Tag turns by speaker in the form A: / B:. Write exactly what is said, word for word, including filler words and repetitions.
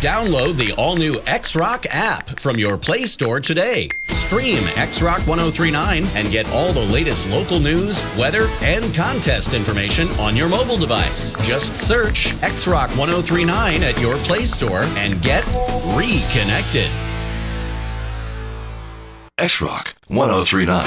A: Download the all-new X-Rock app from your Play Store today. Stream X-Rock ten thirty-nine and get all the latest local news, weather, and contest information on your mobile device. Just search X-Rock ten thirty-nine at your Play Store and get reconnected.
B: X-Rock ten thirty-nine.